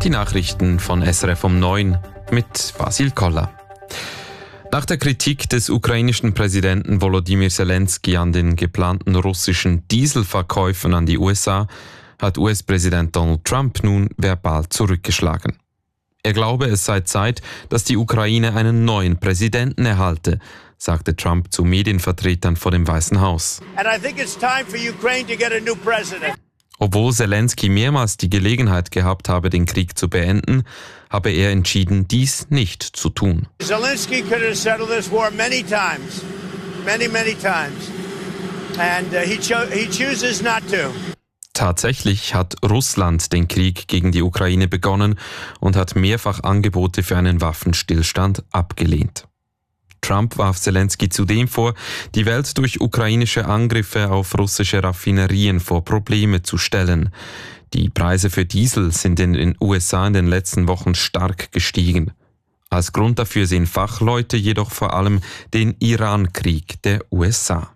Die Nachrichten von SRF um 9 mit Basil Koller. Nach der Kritik des ukrainischen Präsidenten Volodymyr Zelensky an den geplanten russischen Dieselverkäufen an die USA hat US-Präsident Donald Trump nun verbal zurückgeschlagen. Er glaube, es sei Zeit, dass die Ukraine einen neuen Präsidenten erhalte, sagte Trump zu Medienvertretern vor dem Weißen Haus. And I think it's time for Ukraine to get a new president. Obwohl Zelensky mehrmals die Gelegenheit gehabt habe, den Krieg zu beenden, habe er entschieden, dies nicht zu tun. Zelensky could have settled this war many times. Many times. And he chooses not to. Tatsächlich hat Russland den Krieg gegen die Ukraine begonnen und hat mehrfach Angebote für einen Waffenstillstand abgelehnt. Trump warf Zelensky zudem vor, die Welt durch ukrainische Angriffe auf russische Raffinerien vor Probleme zu stellen. Die Preise für Diesel sind in den USA in den letzten Wochen stark gestiegen. Als Grund dafür sehen Fachleute jedoch vor allem den Iran-Krieg der USA.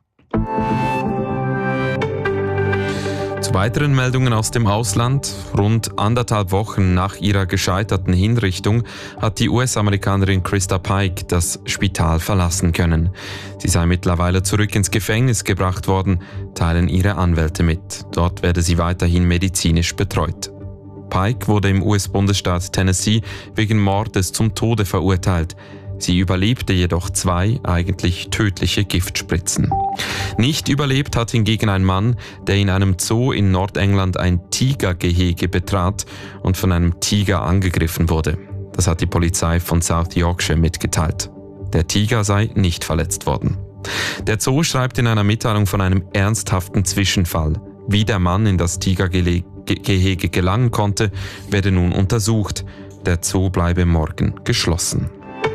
Zu weiteren Meldungen aus dem Ausland. Rund 1,5 Wochen nach ihrer gescheiterten Hinrichtung hat die US-Amerikanerin Krista Pike das Spital verlassen können. Sie sei mittlerweile zurück ins Gefängnis gebracht worden, teilen ihre Anwälte mit. Dort werde sie weiterhin medizinisch betreut. Pike wurde im US-Bundesstaat Tennessee wegen Mordes zum Tode verurteilt. Sie überlebte jedoch 2 eigentlich tödliche Giftspritzen. Nicht überlebt hat hingegen ein Mann, der in einem Zoo in Nordengland ein Tigergehege betrat und von einem Tiger angegriffen wurde. Das hat die Polizei von South Yorkshire mitgeteilt. Der Tiger sei nicht verletzt worden. Der Zoo schreibt in einer Mitteilung von einem ernsthaften Zwischenfall. Wie der Mann in das Tigergehege gelangen konnte, werde nun untersucht. Der Zoo bleibe morgen geschlossen.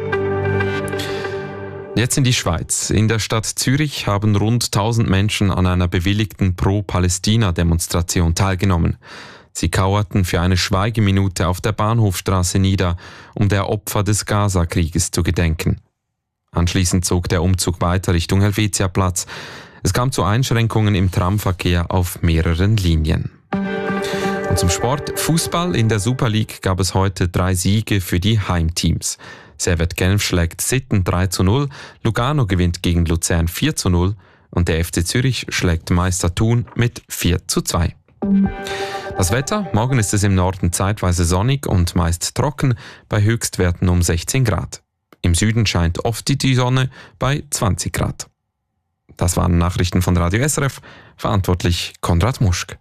Jetzt in die Schweiz. In der Stadt Zürich haben rund 1000 Menschen an einer bewilligten Pro-Palästina-Demonstration teilgenommen. Sie kauerten für eine Schweigeminute auf der Bahnhofstraße nieder, um der Opfer des Gaza-Krieges zu gedenken. Anschließend zog der Umzug weiter Richtung Helvetiaplatz. Es kam zu Einschränkungen im Tramverkehr auf mehreren Linien. Und zum Sport. Fußball. In der Super League gab es heute 3 Siege für die Heimteams. Servette Genf schlägt Sitten 3:0, Lugano gewinnt gegen Luzern 4:0 und der FC Zürich schlägt Meister Thun mit 4:2. Das Wetter: Morgen ist es im Norden zeitweise sonnig und meist trocken, bei Höchstwerten um 16 Grad. Im Süden scheint oft die Sonne bei 20 Grad. Das waren Nachrichten von Radio SRF, verantwortlich Konrad Muschk.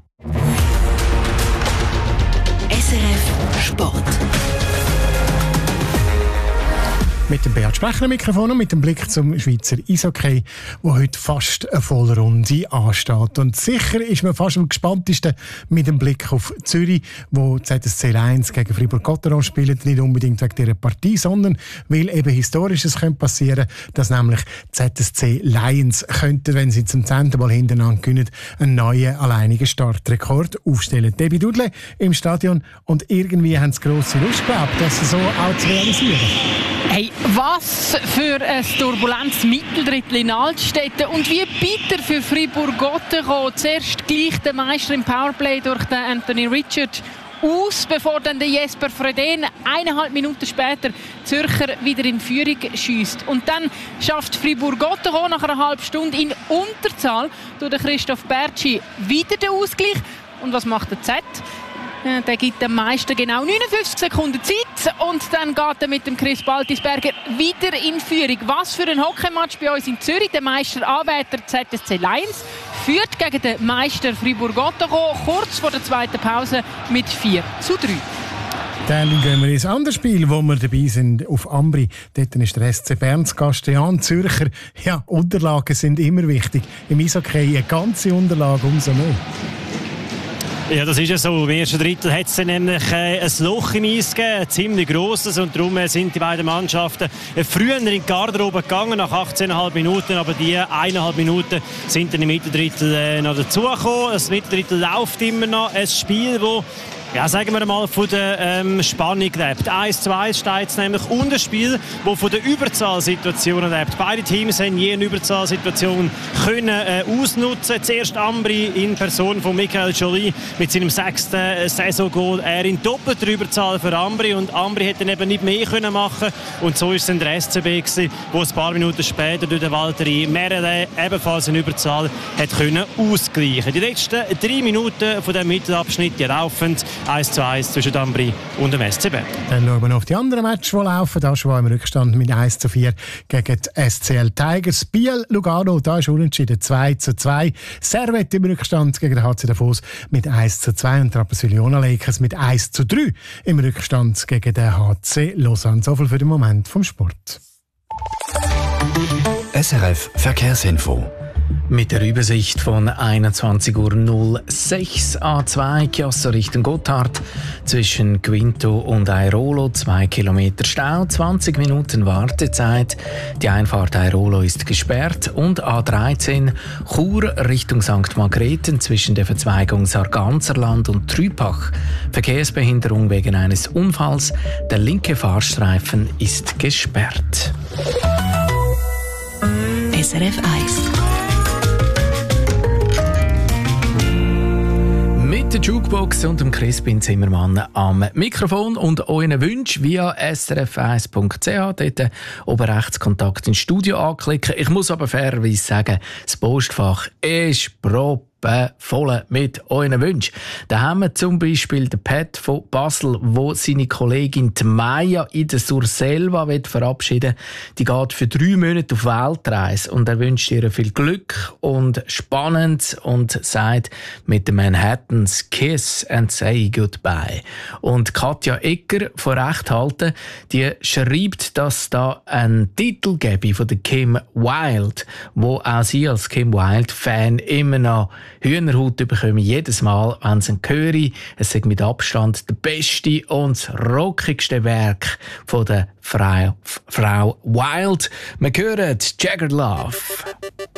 SRF Sport. Mit dem Beat Sprecher am Mikrofon und mit dem Blick zum Schweizer Eishockey, wo heute fast eine Vollrunde ansteht. Und sicher ist man fast am gespanntesten mit dem Blick auf Zürich, wo ZSC Lions gegen Fribourg-Gotteron spielen. Nicht unbedingt wegen dieser Partie, sondern weil eben Historisches passieren könnte, dass nämlich ZSC Lions könnten, wenn sie zum 10. Mal hintereinander gewinnen, einen neuen alleinigen Startrekord aufstellen. Debbie Dudle im Stadion und irgendwie haben sie grosse Lust gehabt, das so auch zu realisieren. Hey, was für ein turbulentes Mitteldrittel in Altstädten und wie bitter für Fribourg-Gotteron. Zuerst gleich der Meister im Powerplay durch den Anthony Richard aus, bevor dann der Jesper Fredén 1,5 Minuten später Zürcher wieder in Führung schiesst. Und dann schafft Fribourg-Gotteron nach einer halben Stunde in Unterzahl durch den Christoph Bertschi wieder den Ausgleich. Und was macht der Z? Der gibt dem Meister genau 59 Sekunden Zeit und dann geht er mit dem Chris Baltisberger wieder in Führung. Was für ein Hockeymatch bei uns in Zürich. Der Meisteranwärter ZSC Lions führt gegen den Meister Fribourg-Gotteron kurz vor der zweiten Pause mit 4:3. Dann gehen wir ins andere Spiel, wo wir dabei sind, auf Ambri. Dort ist der SC Bern zu Gast. Jan Zürcher. Ja, Unterlagen sind immer wichtig. Im Eishockey eine ganze Unterlage umso mehr. Ja, das ist ja so. Im ersten Drittel hat es nämlich ein Loch im Eis gegeben, ein ziemlich grosses. Und darum sind die beiden Mannschaften früher in die Garderobe gegangen, nach 18,5 Minuten. Aber die 1,5 Minuten sind dann im Mitterdrittel noch dazugekommen. Das Mitterdrittel läuft immer noch. Ein Spiel, das Ja, sagen wir mal von der Spannung lebt. 1:2 steht es nämlich und ein Spiel, das von der Überzahlsituation lebt. Beide Teams haben je eine Überzahlsituation können ausnutzen. Zuerst Ambri in Person von Michael Joly mit seinem 6. Saisongoal. Er in doppelter Überzahl für Ambri und Ambri hätte eben nicht mehr können machen. Und so ist es dann der SCB gewesen, wo ein paar Minuten später durch den Valtteri Merele ebenfalls in Überzahl hat können ausgleichen. Die letzten 3 Minuten von dem Mittelabschnitt laufend 1:1 zwischen Ambri und dem SCB. Dann schauen wir noch auf die anderen Matches, die laufen. Da schon im Rückstand mit 1:4 gegen die SCL Tigers. Biel Lugano, da ist unentschieden 2:2. Servette im Rückstand gegen den HC Davos mit 1:2 und Rapperswil-Jona Lakers mit 1:3 im Rückstand gegen den HC Lausanne. So viel für den Moment vom Sport. SRF Verkehrsinfo. Mit der Übersicht von 21:06 A2 Chiasso Richtung Gotthard zwischen Quinto und Airolo 2 Kilometer Stau, 20 Minuten Wartezeit. Die Einfahrt Airolo ist gesperrt und A13 Chur Richtung St. Margrethen zwischen der Verzweigung Sarganserland und Trüpach. Verkehrsbehinderung wegen eines Unfalls. Der linke Fahrstreifen ist gesperrt. SRF 1. Mit der Jukebox und dem Crispin Zimmermann am Mikrofon und euren Wünschen via srf1.ch. Dort oben rechts Kontakt ins Studio anklicken. Ich muss aber fairerweise sagen, das Postfach ist voll mit euren Wünschen. Da haben wir zum Beispiel den Pat von Basel, wo seine Kollegin Maya in der Surselva verabschieden will. Die geht für 3 Monate auf Weltreise und er wünscht ihr viel Glück und spannend und sagt mit dem Manhattans Kiss and Say Goodbye. Und Katja Egger von Recht halten, die schreibt, dass da einen Titel gebe von der Kim Wilde, wo auch sie als Kim Wilde-Fan immer noch Hühnerhaut bekomme jedes Mal, wenn sie ihn höre. Es ist mit Abstand der beste und das rockigste Werk von der Frau Wilde. Wir hören Jagger Love.